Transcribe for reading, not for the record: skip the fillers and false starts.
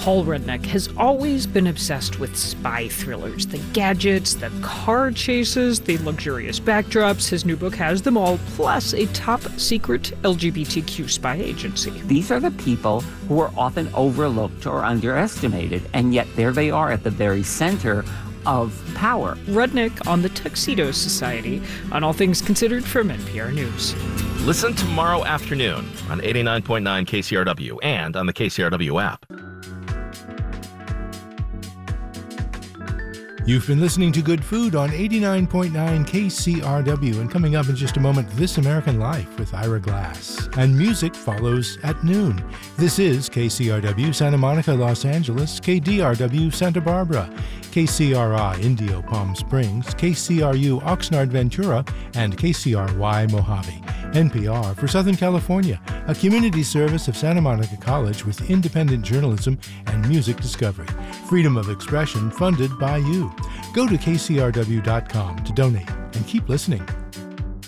Paul Rudnick has always been obsessed with spy thrillers. The gadgets, the car chases, the luxurious backdrops. His new book has them all, plus a top-secret LGBTQ spy agency. These are the people who are often overlooked or underestimated, and yet there they are at the very center of power. Rudnick on the Tuxedo Society on All Things Considered from NPR News. Listen tomorrow afternoon on 89.9 KCRW and on the KCRW app. You've been listening to Good Food on 89.9 KCRW, and coming up in just a moment, This American Life with Ira Glass. And music follows at noon. This is KCRW Santa Monica, Los Angeles, KDRW Santa Barbara, KCRI Indio Palm Springs, KCRU Oxnard Ventura, and KCRY Mojave. NPR for Southern California, a community service of Santa Monica College with independent journalism and music discovery. Freedom of expression funded by you. Go to kcrw.com to donate and keep listening.